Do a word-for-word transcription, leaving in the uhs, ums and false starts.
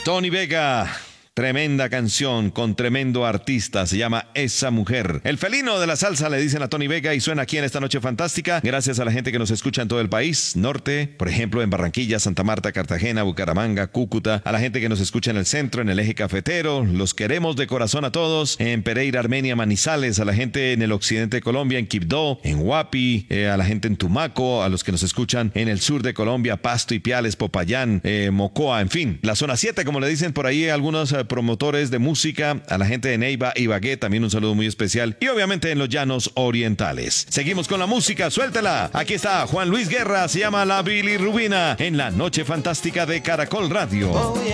Tony Vega. Tremenda canción con tremendo artista, se llama Esa Mujer. El felino de la salsa le dicen a Tony Vega y suena aquí en esta noche fantástica. Gracias a la gente que nos escucha en todo el país, norte, por ejemplo en Barranquilla, Santa Marta, Cartagena, Bucaramanga, Cúcuta. A la gente que nos escucha en el centro, en el eje cafetero, los queremos de corazón a todos. En Pereira, Armenia, Manizales, a la gente en el occidente de Colombia, en Quibdó, en Huapi, eh, a la gente en Tumaco, a los que nos escuchan en el sur de Colombia, Pasto, Ipiales, Popayán, eh, Mocoa, en fin. La zona siete, como le dicen por ahí algunos eh, promotores de música, a la gente de Neiva y Bagué, también un saludo muy especial, y obviamente en los llanos orientales. Seguimos con la música, suéltela. Aquí está Juan Luis Guerra, se llama La Bilirrubina, en la noche fantástica de Caracol Radio.